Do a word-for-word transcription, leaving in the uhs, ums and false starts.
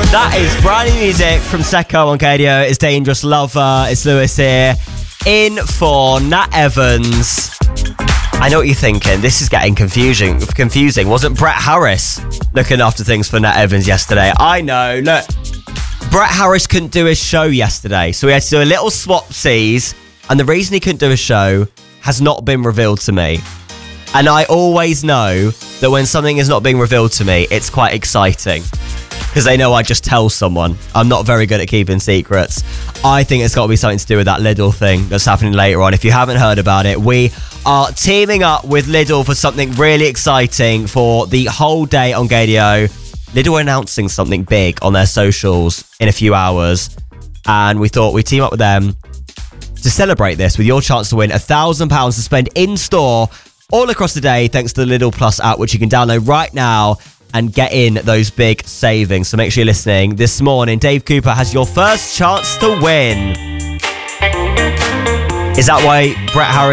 That is brand new music from Secco on K D O. It's Dangerous Lover. It's Lewis here. In for Nat Evans. I know what you're thinking. This is getting confusing. Confusing. Wasn't Brett Harris looking after things for Nat Evans yesterday? I know. Look, Brett Harris couldn't do his show yesterday, so we had to do a little swapsies. And the reason he couldn't do his show has not been revealed to me. And I always know that when something is not being revealed to me, it's quite exciting. Because they know I just tell someone. I'm not very good at keeping secrets. I think it's got to be something to do with that Lidl thing that's happening later on. If you haven't heard about it, we are teaming up with Lidl for something really exciting for the whole day on K D O. Lidl are announcing something big on their socials in a few hours. And we thought we'd team up with them to celebrate this with your chance to win one thousand pounds to spend in-store all across the day thanks to the Lidl Plus app, which you can download right now and get in those big savings. So make sure you're listening. This morning, Dave Cooper has your first chance to win. Is that why Brett Harris